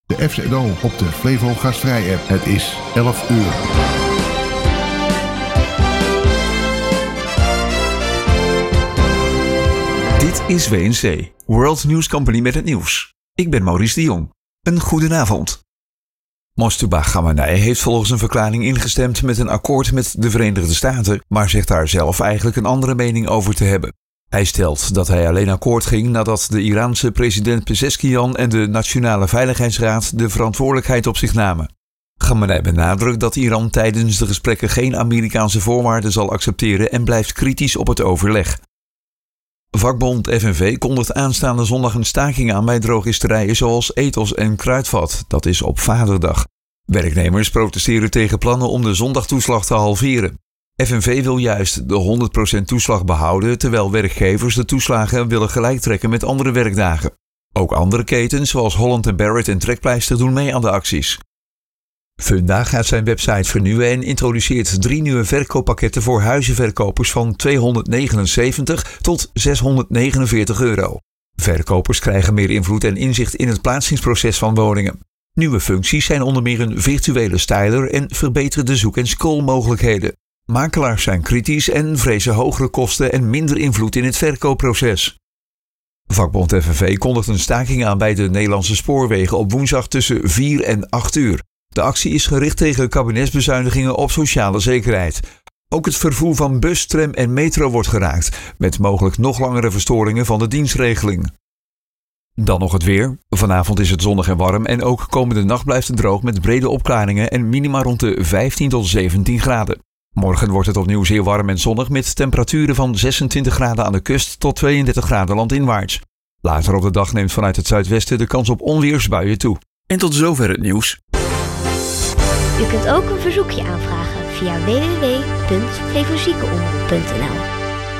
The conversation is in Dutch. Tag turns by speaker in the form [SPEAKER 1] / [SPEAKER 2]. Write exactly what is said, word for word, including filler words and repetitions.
[SPEAKER 1] De F Z O op de Flevo Gastvrij app. Het is elf uur.
[SPEAKER 2] Dit is W N C, World News Company met het nieuws. Ik ben Maurice de Jong. Een goedenavond. Mostubah Khamenei heeft volgens een verklaring ingestemd met een akkoord met de Verenigde Staten, maar zegt daar zelf eigenlijk een andere mening over te hebben. Hij stelt dat hij alleen akkoord ging nadat de Iraanse president Pezeshkian en de Nationale Veiligheidsraad de verantwoordelijkheid op zich namen. Khamenei benadrukt dat Iran tijdens de gesprekken geen Amerikaanse voorwaarden zal accepteren en blijft kritisch op het overleg. Vakbond F N V kondigt aanstaande zondag een staking aan bij drogisterijen zoals Ethos en Kruidvat, dat is op Vaderdag. Werknemers protesteren tegen plannen om de zondagtoeslag te halveren. F N V wil juist de honderd procent toeslag behouden, terwijl werkgevers de toeslagen willen gelijktrekken met andere werkdagen. Ook andere ketens zoals Holland en Barrett en Trekpleister doen mee aan de acties. Funda gaat zijn website vernieuwen en introduceert drie nieuwe verkooppakketten voor huizenverkopers van tweehonderdnegenenzeventig tot zeshonderdnegenenveertig euro. Verkopers krijgen meer invloed en inzicht in het plaatsingsproces van woningen. Nieuwe functies zijn onder meer een virtuele styler en verbeteren de zoek- en scrollmogelijkheden. Makelaars zijn kritisch en vrezen hogere kosten en minder invloed in het verkoopproces. Vakbond F N V kondigt een staking aan bij de Nederlandse spoorwegen op woensdag tussen vier en acht uur. De actie is gericht tegen kabinetsbezuinigingen op sociale zekerheid. Ook het vervoer van bus, tram en metro wordt geraakt, met mogelijk nog langere verstoringen van de dienstregeling. Dan nog het weer. Vanavond is het zonnig en warm en ook komende nacht blijft het droog met brede opklaringen en minima rond de vijftien tot zeventien graden. Morgen wordt het opnieuw zeer warm en zonnig met temperaturen van zesentwintig graden aan de kust tot tweeëndertig graden landinwaarts. Later op de dag neemt vanuit het zuidwesten de kans op onweersbuien toe. En tot zover het nieuws.
[SPEAKER 3] U kunt ook een verzoekje aanvragen via w w w punt flevoziekenomroep punt n l.